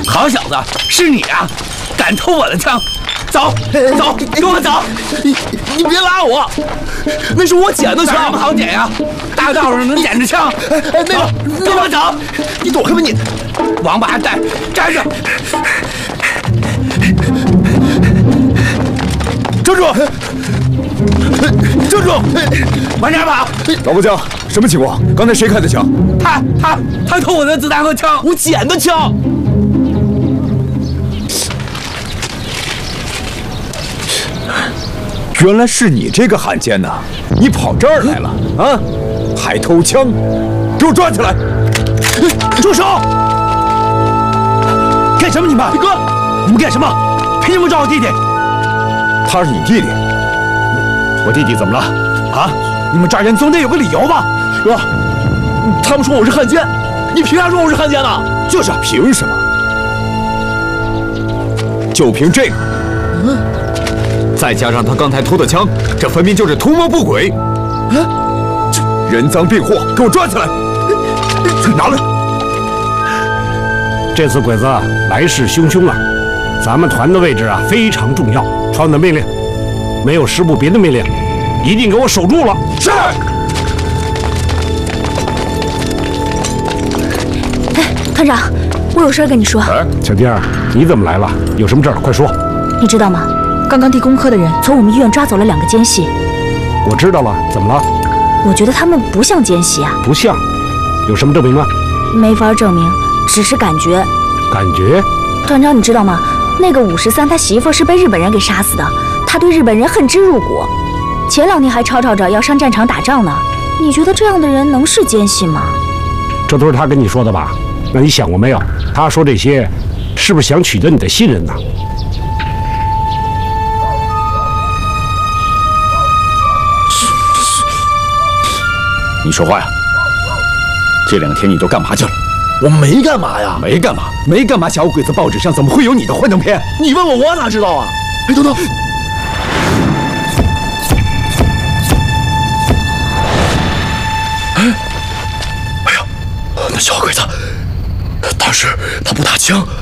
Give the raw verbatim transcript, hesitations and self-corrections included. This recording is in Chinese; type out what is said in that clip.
好小子，是你啊！敢偷我的枪！走走，跟我走！ 你你别拉我，那是我捡的枪， 有什么好捡呀？大道上能捡着枪？ 哎哎，那个， 跟我走！ 你躲开吧你！ 王八蛋，站着！ 站住！站住！ 往哪跑？ 老部将，什么情况？刚才谁开的枪？ 他他他偷我的子弹和枪， 我捡的枪。 原来是你这个汉奸呐！你跑这儿来了啊？还偷枪！给我抓起来！ 住手！干什么你们？哥，你们干什么？凭什么抓我弟弟？ 他是你弟弟。 我弟弟怎么了？啊？你们抓人总得有个理由吧？哥，他们说我是汉奸，你凭啥说我是汉奸呢？ 就是凭什么？就凭这个。嗯。再加上他刚才偷的枪，这分明就是图谋不轨。啊！这人赃并获，给我抓起来！拿来！ 这次鬼子来势汹汹啊，咱们团的位置啊非常重要。传我的命令，没有师部别的命令，一定给我守住了。 是。 哎，团长，我有事跟你说。 哎，小丁儿，你怎么来了？有什么事儿？快说。 你知道吗？刚刚地工科的人从我们医院抓走了两个奸细。 我知道了，怎么了？ 我觉得他们不像奸细啊。 不像？有什么证明吗？ 没法证明，只是感觉。 感觉？ 团长，你知道吗？那个五十三他媳妇是被日本人给杀死的，他对日本人恨之入骨，前两天还吵吵着要上战场打仗呢。你觉得这样的人能是奸细吗？ 这都是他跟你说的吧？那你想过没有？他说这些，是不是想取得你的信任呢？ 你说话呀！这两天你都干嘛去了？ 我没干嘛呀， 没干嘛，没干嘛。小鬼子报纸上怎么会有你的幻灯片？ 你问我，我哪知道啊？哎，等等！哎，哎呀，那小鬼子，当时他不打枪，